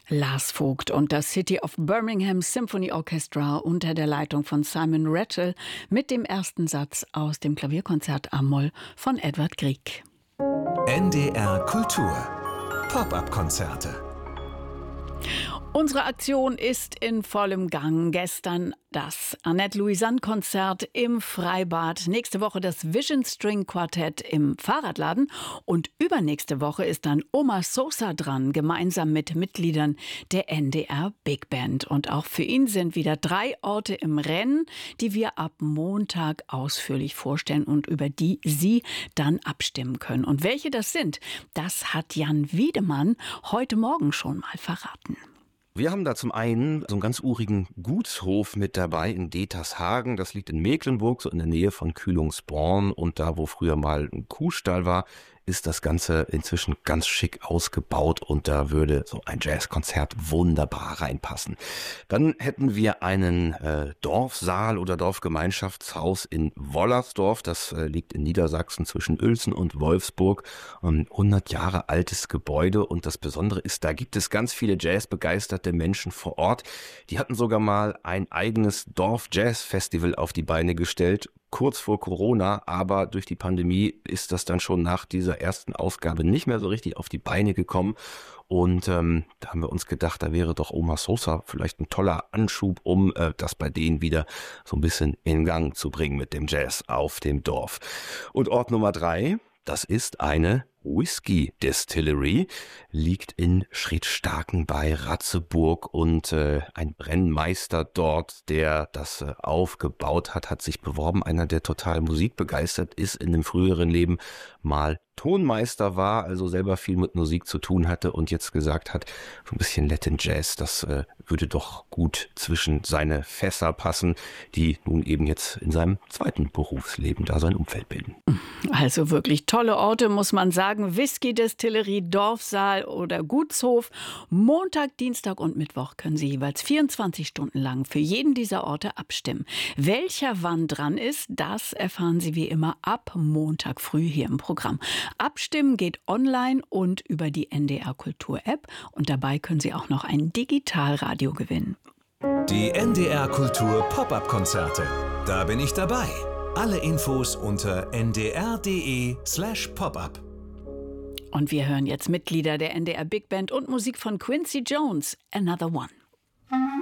Lars Vogt und das City of Birmingham Symphony Orchestra unter der Leitung von Simon Rattle mit dem ersten Satz aus dem Klavierkonzert A-Moll von Edward Grieg. NDR Kultur Pop-up-Konzerte. Unsere Aktion ist in vollem Gang. Gestern das Annette-Louisanne-Konzert im Freibad. Nächste Woche das Vision String Quartett im Fahrradladen. Und übernächste Woche ist dann Omar Sosa dran, gemeinsam mit Mitgliedern der NDR Big Band. Und auch für ihn sind wieder 3 Orte im Rennen, die wir ab Montag ausführlich vorstellen und über die Sie dann abstimmen können. Und welche das sind, das hat Jan Wiedemann heute Morgen schon mal verraten. Wir haben da zum einen so einen ganz urigen Gutshof mit dabei in Detershagen. Das liegt in Mecklenburg, so in der Nähe von Kühlungsborn. Und da, wo früher mal ein Kuhstall war, ist das Ganze inzwischen ganz schick ausgebaut und da würde so ein Jazzkonzert wunderbar reinpassen. Dann hätten wir einen Dorfsaal oder Dorfgemeinschaftshaus in Wollersdorf. Das liegt in Niedersachsen zwischen Uelzen und Wolfsburg. 100 Jahre altes Gebäude und das Besondere ist, da gibt es ganz viele jazzbegeisterte Menschen vor Ort. Die hatten sogar mal ein eigenes Dorf-Jazz-Festival auf die Beine gestellt. Kurz vor Corona, aber durch die Pandemie ist das dann schon nach dieser ersten Ausgabe nicht mehr so richtig auf die Beine gekommen. Und da haben wir uns gedacht, da wäre doch Omar Sosa vielleicht ein toller Anschub, um das bei denen wieder so ein bisschen in Gang zu bringen mit dem Jazz auf dem Dorf. Und Ort Nummer 3, das ist eine Whisky Distillery, liegt in Schridstarken bei Ratzeburg und ein Brennmeister dort, der das aufgebaut hat, hat sich beworben. Einer, der total musikbegeistert ist, in dem früheren Leben mal Tonmeister war, also selber viel mit Musik zu tun hatte und jetzt gesagt hat, so ein bisschen Latin Jazz, das würde doch gut zwischen seine Fässer passen, die nun eben jetzt in seinem zweiten Berufsleben da sein Umfeld bilden. Also wirklich tolle Orte, muss man sagen. Whisky Distillery, Dorfsaal oder Gutshof. Montag, Dienstag und Mittwoch können Sie jeweils 24 Stunden lang für jeden dieser Orte abstimmen. Welcher wann dran ist, das erfahren Sie wie immer ab Montag früh hier im Programm. Abstimmen geht online und über die NDR Kultur App und dabei können Sie auch noch ein Digitalradio gewinnen. Die NDR Kultur Pop-up-Konzerte. Da bin ich dabei. Alle Infos unter ndr.de/popup. Und wir hören jetzt Mitglieder der NDR Big Band und Musik von Quincy Jones, Another One.